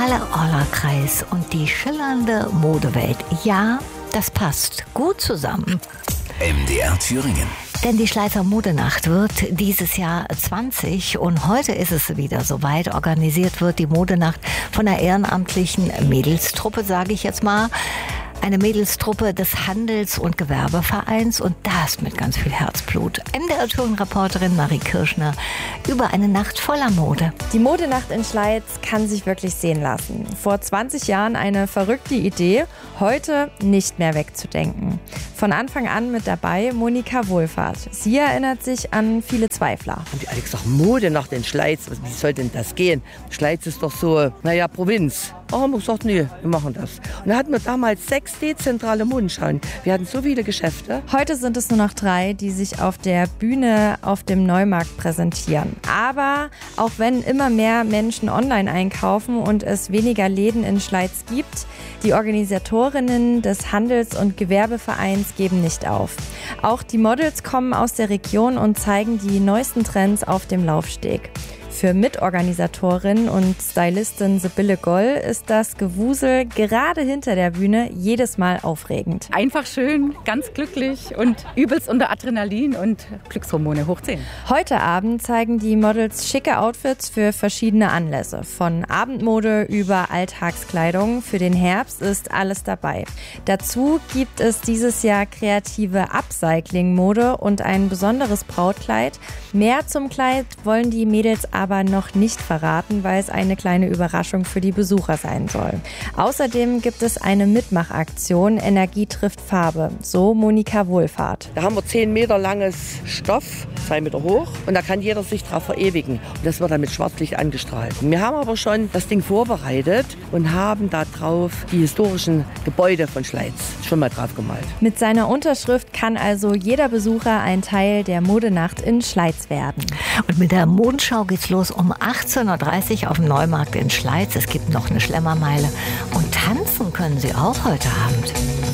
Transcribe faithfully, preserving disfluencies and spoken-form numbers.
Halle-Orla-Kreis und die schillernde Modewelt. Ja, das passt gut zusammen. M D R Thüringen. Denn die Schleizer Modenacht wird dieses Jahr zwanzig und heute ist es wieder soweit. Organisiert wird die Modenacht von einer ehrenamtlichen Mädelstruppe, sage ich jetzt mal. Eine Mädelstruppe des Handels- und Gewerbevereins und das mit ganz viel Herzblut. M D R-Tourenreporterin Marie Kirschner über eine Nacht voller Mode. Die Modenacht in Schleiz kann sich wirklich sehen lassen. Vor zwanzig Jahren eine verrückte Idee, heute nicht mehr wegzudenken. Von Anfang an mit dabei Monika Wohlfahrt. Sie erinnert sich an viele Zweifler. Und die alle gesagt, Modenacht in Schleiz, wie soll denn das gehen? Schleiz ist doch so, naja, Provinz. Oh, haben wir gesagt, nee, wir machen das. Und da hatten wir damals sechs dezentrale Modenschauen. Wir hatten so viele Geschäfte. Heute sind es nur noch drei, die sich auf der Bühne auf dem Neumarkt präsentieren. Aber auch wenn immer mehr Menschen online einkaufen und es weniger Läden in Schleiz gibt, die Organisatorinnen des Handels- und Gewerbevereins geben nicht auf. Auch die Models kommen aus der Region und zeigen die neuesten Trends auf dem Laufsteg. Für Mitorganisatorin und Stylistin Sibylle Goll ist das Gewusel gerade hinter der Bühne jedes Mal aufregend. Einfach schön, ganz glücklich und übelst unter Adrenalin und Glückshormone hoch zehn. Heute Abend zeigen die Models schicke Outfits für verschiedene Anlässe. Von Abendmode über Alltagskleidung. Für den Herbst ist alles dabei. Dazu gibt es dieses Jahr kreative Upcycling-Mode und ein besonderes Brautkleid. Mehr zum Kleid wollen die Mädels aber noch nicht verraten, weil es eine kleine Überraschung für die Besucher sein soll. Außerdem gibt es eine Mitmachaktion Energie trifft Farbe, so Monika Wohlfahrt. Da haben wir zehn Meter langes Stoff, zwei Meter hoch und da kann jeder sich drauf verewigen. Und das wird dann mit Schwarzlicht angestrahlt. Wir haben aber schon das Ding vorbereitet und haben da drauf die historischen Gebäude von Schleiz schon mal drauf gemalt. Mit seiner Unterschrift kann also jeder Besucher ein Teil der Modenacht in Schleiz werden. Und mit der Mondschau geht's los um achtzehn Uhr dreißig auf dem Neumarkt in Schleiz. Es gibt noch eine Schlemmermeile und tanzen können Sie auch heute Abend.